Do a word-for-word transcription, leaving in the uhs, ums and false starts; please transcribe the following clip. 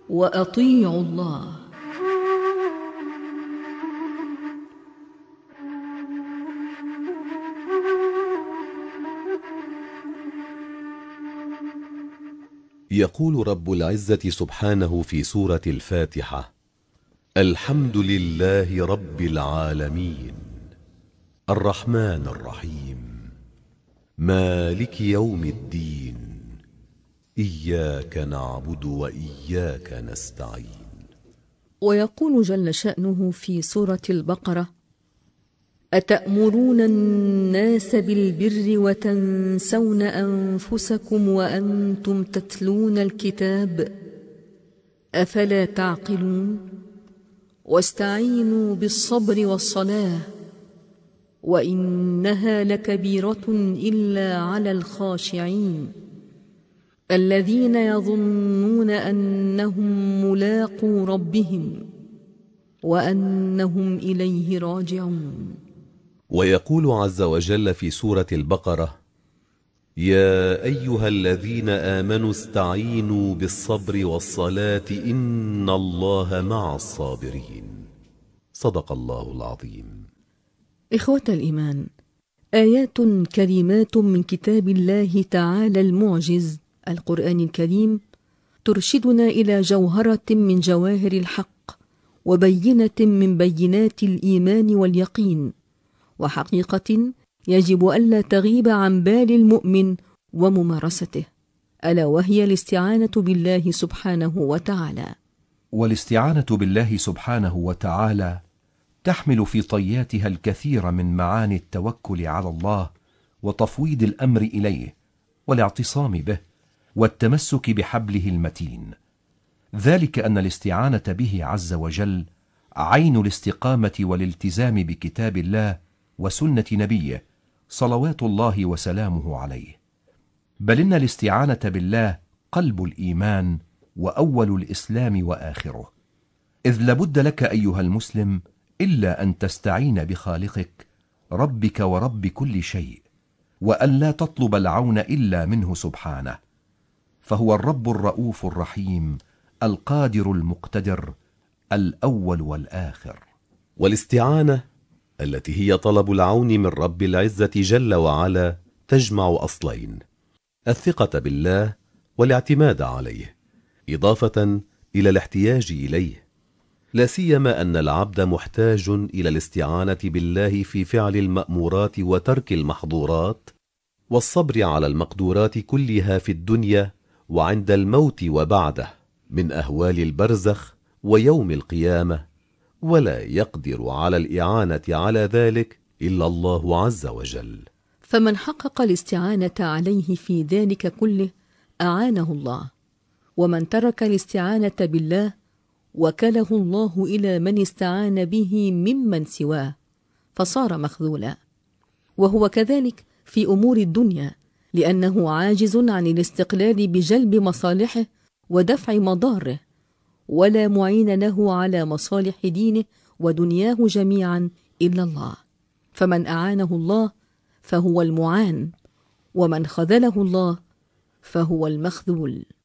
وأطيعوا الله. يقول رب العزة سبحانه في سورة الفاتحة: الحمد لله رب العالمين الرحمن الرحيم مالك يوم الدين إياك نعبد وإياك نستعين. ويقول جل شأنه في سورة البقرة: أتأمرون الناس بالبر وتنسون أنفسكم وأنتم تتلون الكتاب أفلا تعقلون واستعينوا بالصبر والصلاة وإنها لكبيرة إلا على الخاشعين الذين يظنون أنهم ملاقو ربهم وأنهم إليه راجعون. ويقول عز وجل في سورة البقرة: يا أيها الذين آمنوا استعينوا بالصبر والصلاة إن الله مع الصابرين. صدق الله العظيم. إخوة الإيمان، آيات كريمات من كتاب الله تعالى المعجز القرآن الكريم ترشدنا إلى جوهرة من جواهر الحق وبينة من بينات الإيمان واليقين، وحقيقة يجب ألا تغيب عن بال المؤمن وممارسته، ألا وهي الاستعانة بالله سبحانه وتعالى. والاستعانة بالله سبحانه وتعالى تحمل في طياتها الكثير من معاني التوكل على الله وتفويض الأمر إليه والاعتصام به والتمسك بحبله المتين، ذلك أن الاستعانة به عز وجل عين الاستقامة والالتزام بكتاب الله وسنة نبيه صلوات الله وسلامه عليه، بل إن الاستعانة بالله قلب الإيمان وأول الإسلام وآخره، إذ لابد لك أيها المسلم إلا أن تستعين بخالقك ربك ورب كل شيء، وأن لا تطلب العون إلا منه سبحانه، فهو الرب الرؤوف الرحيم القادر المقتدر الأول والآخر. والاستعانة التي هي طلب العون من رب العزة جل وعلا تجمع أصلين: الثقة بالله والاعتماد عليه، إضافة إلى الاحتياج إليه، لا سيما أن العبد محتاج إلى الاستعانة بالله في فعل المأمورات وترك المحظورات، والصبر على المقدورات كلها في الدنيا وعند الموت وبعده من أهوال البرزخ ويوم القيامة، ولا يقدر على الإعانة على ذلك إلا الله عز وجل. فمن حقق الاستعانة عليه في ذلك كله أعانه الله، ومن ترك الاستعانة بالله وكله الله إلى من استعان به ممن سواه فصار مخذولا. وهو كذلك في أمور الدنيا، لأنه عاجز عن الاستقلال بجلب مصالحه ودفع مضاره، ولا معين له على مصالح دينه ودنياه جميعا إلا الله. فمن أعانه الله فهو المعان، ومن خذله الله فهو المخذول.